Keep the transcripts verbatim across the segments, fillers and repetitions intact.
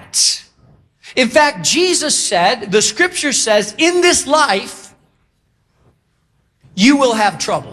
that. In fact, Jesus said, the scripture says, in this life, you will have trouble.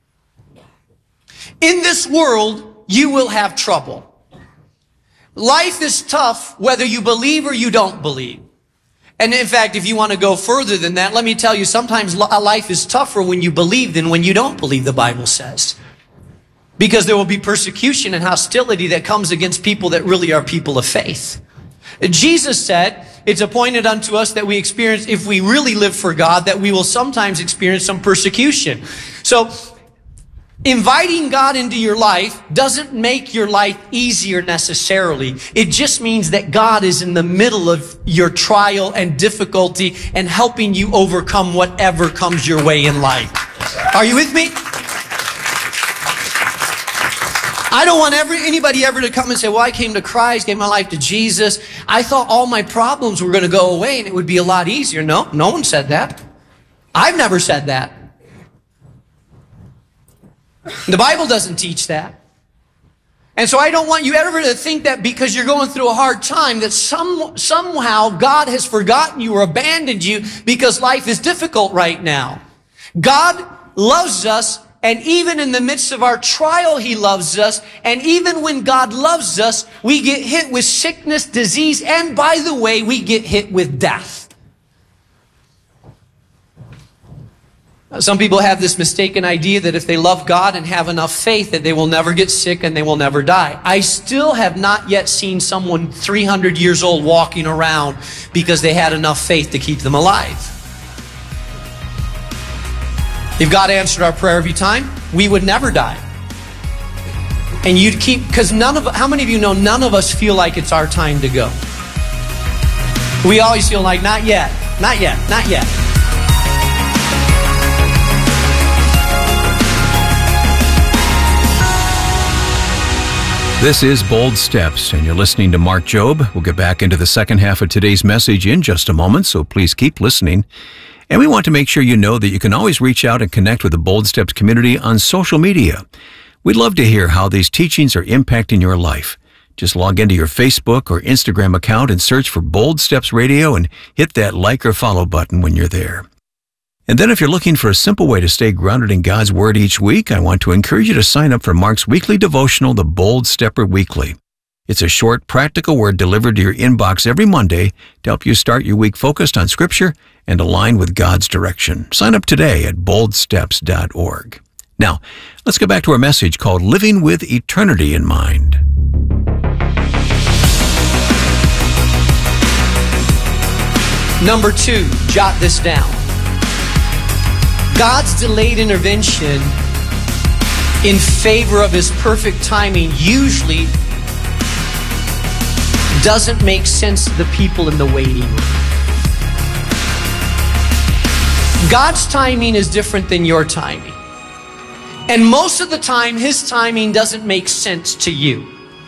In this world, you will have trouble. Life is tough whether you believe or you don't believe. And in fact, if you want to go further than that, let me tell you, sometimes life is tougher when you believe than when you don't believe, the Bible says. Because there will be persecution and hostility that comes against people that really are people of faith. Jesus said, it's appointed unto us that we experience, if we really live for God, that we will sometimes experience some persecution. So, inviting God into your life doesn't make your life easier necessarily. It just means that God is in the middle of your trial and difficulty and helping you overcome whatever comes your way in life. Are you with me? I don't want ever, anybody ever to come and say, well, I came to Christ, gave my life to Jesus. I thought all my problems were going to go away and it would be a lot easier. No, no one said that. I've never said that. The Bible doesn't teach that. And so I don't want you ever to think that because you're going through a hard time that some, somehow God has forgotten you or abandoned you because life is difficult right now. God loves us, and even in the midst of our trial, He loves us. And even when God loves us, we get hit with sickness, disease, and by the way, we get hit with death. Some people have this mistaken idea that if they love God and have enough faith that they will never get sick and they will never die. I still have not yet seen someone three hundred years old walking around because they had enough faith to keep them alive. If God answered our prayer every time, we would never die. And you'd keep, because none of, how many of you know none of us feel like it's our time to go? We always feel like, not yet, not yet, not yet. This is Bold Steps, and you're listening to Mark Jobe. We'll get back into the second half of today's message in just a moment, so please keep listening. And we want to make sure you know that you can always reach out and connect with the Bold Steps community on social media. We'd love to hear how these teachings are impacting your life. Just log into your Facebook or Instagram account and search for Bold Steps Radio and hit that like or follow button when you're there. And then if you're looking for a simple way to stay grounded in God's Word each week, I want to encourage you to sign up for Mark's weekly devotional, The Bold Stepper Weekly. It's a short, practical word delivered to your inbox every Monday to help you start your week focused on Scripture and aligned with God's direction. Sign up today at bold steps dot org. Now, let's get back to our message called Living with Eternity in Mind. Number two, jot this down. God's delayed intervention in favor of His perfect timing usually doesn't make sense to the people in the waiting room. God's timing is different than your timing. And most of the time, His timing doesn't make sense to you.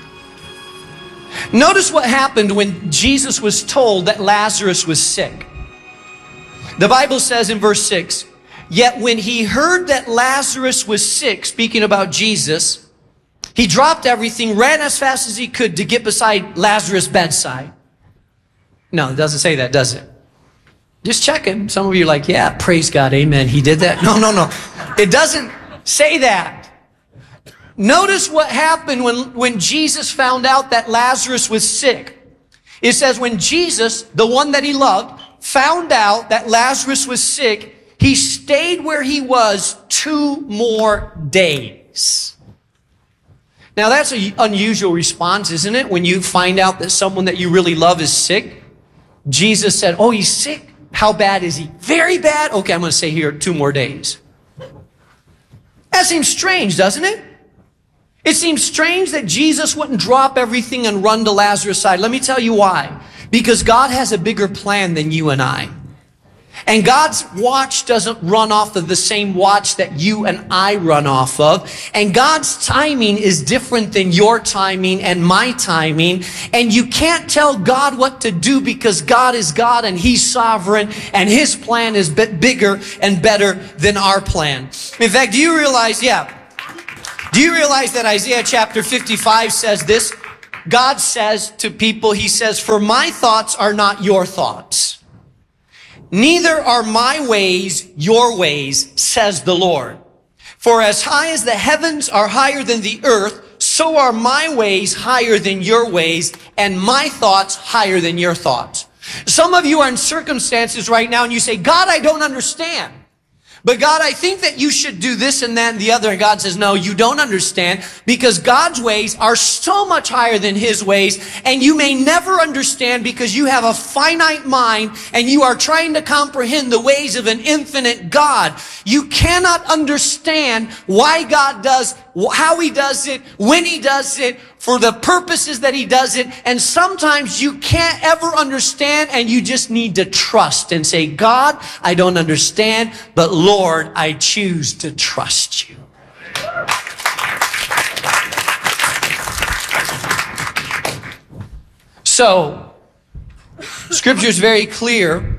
Notice what happened when Jesus was told that Lazarus was sick. The Bible says in verse six, yet when He heard that Lazarus was sick, speaking about Jesus, He dropped everything, ran as fast as He could to get beside Lazarus' bedside. No, it doesn't say that, does it? Just checking. Some of you are like, yeah, praise God, amen, He did that. No, no, no. It doesn't say that. Notice what happened when, when Jesus found out that Lazarus was sick. It says when Jesus, the one that He loved, found out that Lazarus was sick, He stayed where He was two more days. Now that's an unusual response, isn't it? When you find out that someone that you really love is sick. Jesus said, oh, he's sick. How bad is he? Very bad? Okay, I'm going to stay here two more days. That seems strange, doesn't it? It seems strange that Jesus wouldn't drop everything and run to Lazarus' side. Let me tell you why. Because God has a bigger plan than you and I. And God's watch doesn't run off of the same watch that you and I run off of. And God's timing is different than your timing and my timing. And you can't tell God what to do because God is God and He's sovereign and His plan is bigger and better than our plan. In fact, do you realize, yeah, do you realize that Isaiah chapter fifty-five says this? God says to people, he says, for my thoughts are not your thoughts. Neither are my ways your ways, says the Lord. For as high as the heavens are higher than the earth, so are my ways higher than your ways, and my thoughts higher than your thoughts. Some of you are in circumstances right now and you say, God, I don't understand. But God, I think that you should do this and that and the other. And God says, no, you don't understand, because God's ways are so much higher than his ways. And you may never understand because you have a finite mind and you are trying to comprehend the ways of an infinite God. You cannot understand why God does, how he does it, when he does it, for the purposes that he does it. And sometimes you can't ever understand, and you just need to trust and say, God, I don't understand, but Lord, I choose to trust you. So, Scripture is very clear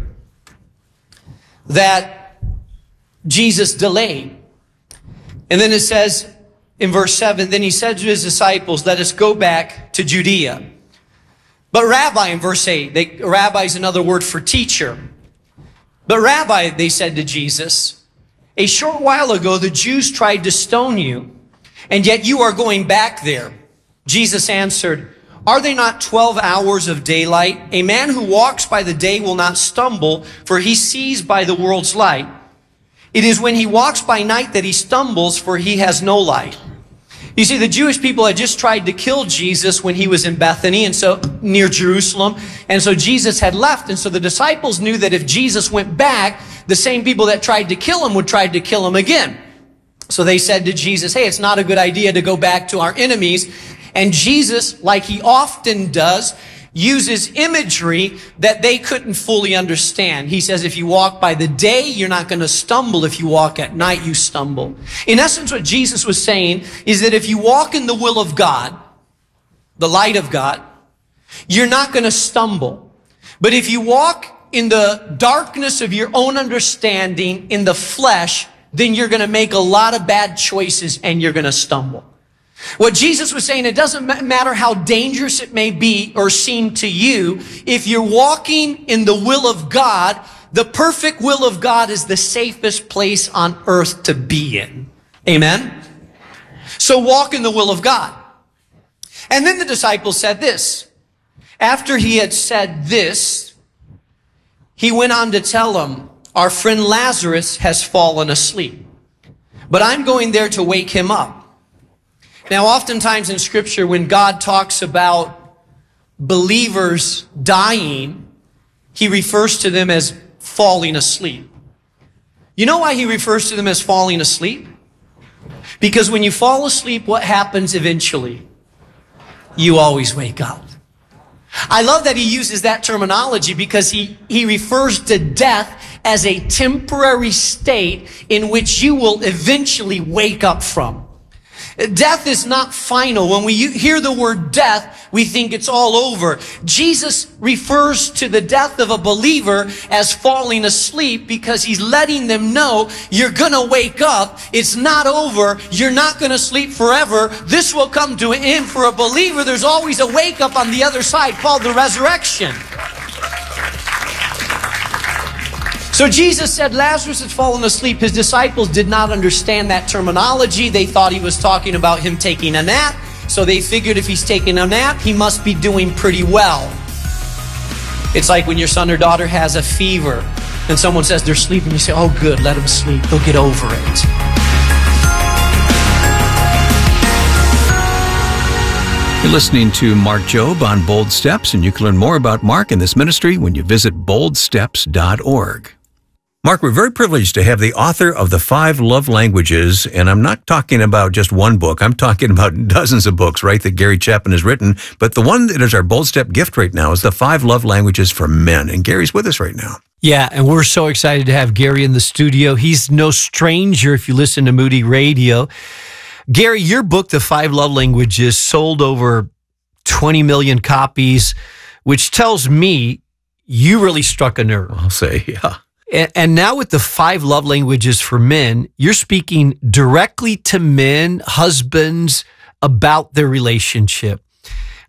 that Jesus delayed. And then it says, in verse seven, then he said to his disciples, let us go back to Judea. But Rabbi, in verse eight, they, Rabbi is another word for teacher. But Rabbi, they said to Jesus, a short while ago the Jews tried to stone you, and yet you are going back there. Jesus answered, are they not twelve hours of daylight? A man who walks by the day will not stumble, for he sees by the world's light. It is when he walks by night that he stumbles, for he has no light. You see, the Jewish people had just tried to kill Jesus when he was in Bethany, and so near Jerusalem. And so Jesus had left. And so the disciples knew that if Jesus went back, the same people that tried to kill him would try to kill him again. So they said to Jesus, hey, it's not a good idea to go back to our enemies. And Jesus, like he often does, uses imagery that they couldn't fully understand. He says, if you walk by the day, you're not going to stumble. If you walk at night, you stumble. In essence, what Jesus was saying is that if you walk in the will of God, the light of God, you're not going to stumble. But if you walk in the darkness of your own understanding, in the flesh, then you're going to make a lot of bad choices and you're going to stumble. What Jesus was saying, it doesn't matter how dangerous it may be or seem to you, if you're walking in the will of God, the perfect will of God is the safest place on earth to be in. Amen? So walk in the will of God. And then the disciples said this. After he had said this, he went on to tell them, our friend Lazarus has fallen asleep, but I'm going there to wake him up. Now, oftentimes in Scripture, when God talks about believers dying, he refers to them as falling asleep. You know why he refers to them as falling asleep? Because when you fall asleep, what happens eventually? You always wake up. I love that he uses that terminology because he, he refers to death as a temporary state in which you will eventually wake up from. Death is not final. When we hear the word death, we think it's all over. Jesus refers to the death of a believer as falling asleep because he's letting them know you're going to wake up. It's not over. You're not going to sleep forever. This will come to an end. For a believer, there's always a wake up on the other side called the resurrection. So Jesus said Lazarus had fallen asleep. His disciples did not understand that terminology. They thought he was talking about him taking a nap. So they figured if he's taking a nap, he must be doing pretty well. It's like when your son or daughter has a fever and someone says they're sleeping. You say, oh good, let them sleep. They'll get over it. You're listening to Mark Jobe on Bold Steps, and you can learn more about Mark and this ministry when you visit bold steps dot org. Mark, we're very privileged to have the author of The Five Love Languages, and I'm not talking about just one book. I'm talking about dozens of books, right, that Gary Chapman has written. But the one that is our Bold Step gift right now is The Five Love Languages for Men, and Gary's with us right now. Yeah, and we're so excited to have Gary in the studio. He's no stranger if you listen to Moody Radio. Gary, your book, The Five Love Languages, sold over twenty million copies, which tells me you really struck a nerve. I'll say, yeah. And now with the five love languages for men, you're speaking directly to men, husbands, about their relationship.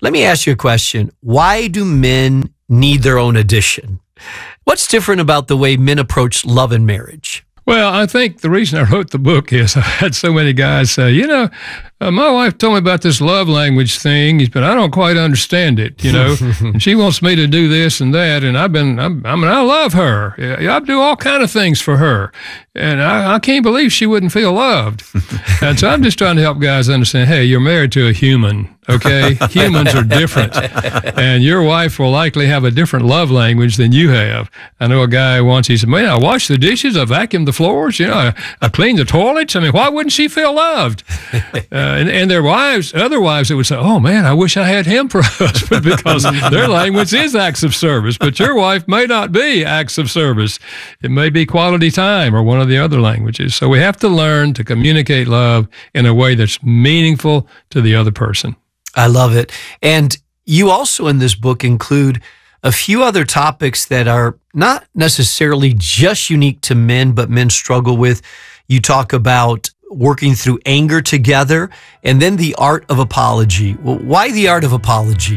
Let me ask you a question. Why do men need their own edition? What's different about the way men approach love and marriage? Well, I think the reason I wrote the book is I had so many guys say, you know, uh, my wife told me about this love language thing, but I don't quite understand it, you know, and she wants me to do this and that, and I've been, I'm, I mean, I love her. I do all kind of things for her, and I, I can't believe she wouldn't feel loved. And so I'm just trying to help guys understand, hey, you're married to a human, okay? Humans are different, and your wife will likely have a different love language than you have. I know a guy once, he said, man, I wash the dishes, I vacuum the floors, you know, I, I clean the toilets. I mean, why wouldn't she feel loved? Uh, and, and their wives, other wives that would say, oh man, I wish I had him for a husband, because their language is acts of service, but your wife may not be acts of service. It may be quality time or one of the other languages. So we have to learn to communicate love in a way that's meaningful to the other person. I love it. And you also in this book include a few other topics that are not necessarily just unique to men, but men struggle with. You talk about working through anger together, and then the art of apology. Well, why the art of apology?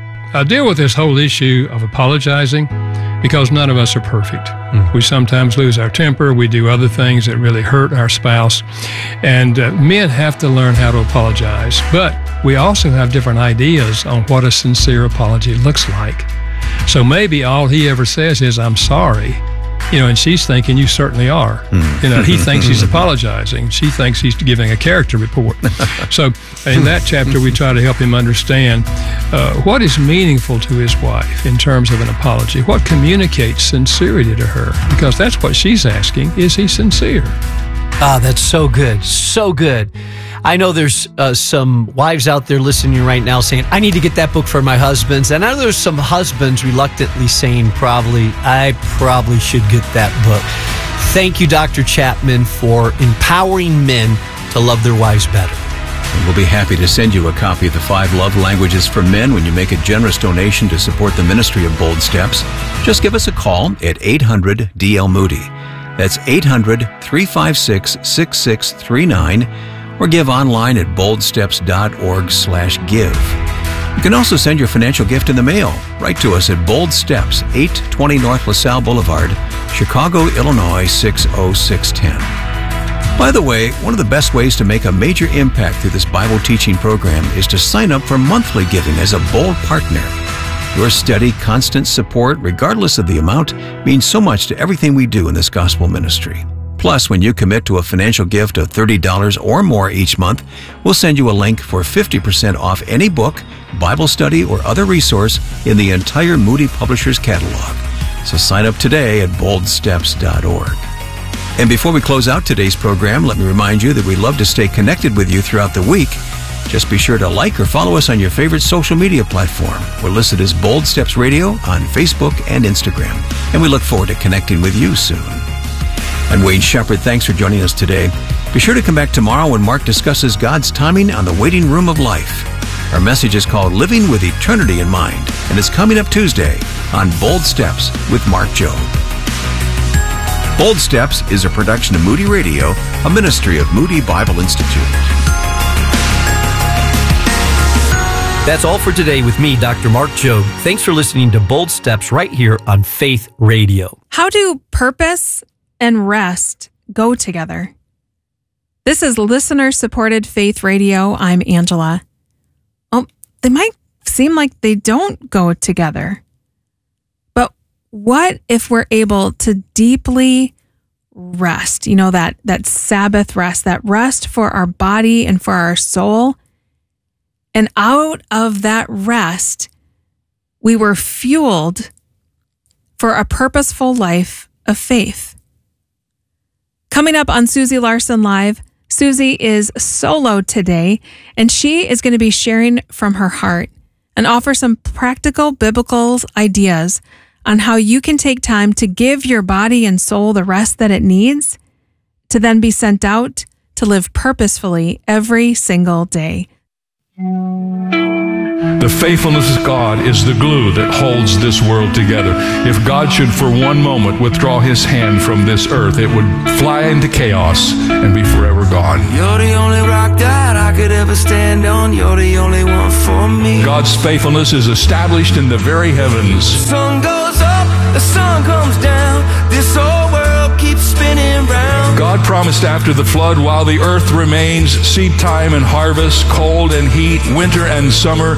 I deal with this whole issue of apologizing because none of us are perfect. Mm. We sometimes lose our temper. We do other things that really hurt our spouse. And uh, men have to learn how to apologize. But we also have different ideas on what a sincere apology looks like. So maybe all he ever says is, I'm sorry. You know, and she's thinking, you certainly are. Mm. You know, he thinks he's apologizing. She thinks he's giving a character report. So in that chapter, we try to help him understand uh, what is meaningful to his wife in terms of an apology, what communicates sincerity to her, because that's what she's asking. Is he sincere? Ah, that's so good. So good. I know there's uh, some wives out there listening right now saying, I need to get that book for my husbands. And I know there's some husbands reluctantly saying, probably, I probably should get that book. Thank you, Doctor Chapman, for empowering men to love their wives better. And we'll be happy to send you a copy of the Five Love Languages for Men when you make a generous donation to support the ministry of Bold Steps. Just give us a call at eight hundred D L Moody. That's eight hundred, three five six, six six three nine. Or give online at boldsteps.org slash give. You can also send your financial gift in the mail. Write to us at Bold Steps, eight twenty North LaSalle Boulevard, Chicago, Illinois, six oh six one oh. By the way, one of the best ways to make a major impact through this Bible teaching program is to sign up for monthly giving as a Bold partner. Your steady, constant support, regardless of the amount, means so much to everything we do in this gospel ministry. Plus, when you commit to a financial gift of thirty dollars or more each month, we'll send you a link for fifty percent off any book, Bible study, or other resource in the entire Moody Publishers catalog. So sign up today at bold steps dot org. And before we close out today's program, let me remind you that we'd love to stay connected with you throughout the week. Just be sure to like or follow us on your favorite social media platform. We're listed as Bold Steps Radio on Facebook and Instagram. And we look forward to connecting with you soon. I'm Wayne Shepherd. Thanks for joining us today. Be sure to come back tomorrow when Mark discusses God's timing on the waiting room of life. Our message is called Living with Eternity in Mind, and it's coming up Tuesday on Bold Steps with Mark Jobe. Bold Steps is a production of Moody Radio, a ministry of Moody Bible Institute. That's all for today with me, Doctor Mark Jobe. Thanks for listening to Bold Steps right here on Faith Radio. How do purpose and rest go together? This is listener-supported Faith Radio. I'm Angela. Oh, they might seem like they don't go together. But what if we're able to deeply rest? You know, that, that Sabbath rest, that rest for our body and for our soul. And out of that rest, we were fueled for a purposeful life of faith. Coming up on Susie Larson Live, Susie is solo today, and she is going to be sharing from her heart and offer some practical biblical ideas on how you can take time to give your body and soul the rest that it needs to then be sent out to live purposefully every single day. The faithfulness of God is the glue that holds this world together. If God should for one moment withdraw his hand from this earth, it would fly into chaos and be forever gone. You're the only rock that I could ever stand on. You're the only one for me. God's faithfulness is established in the very heavens. The sun goes up, the sun comes down. This whole world keeps spinning round. God promised after the flood, while the earth remains, seed time and harvest, cold and heat, winter and summer,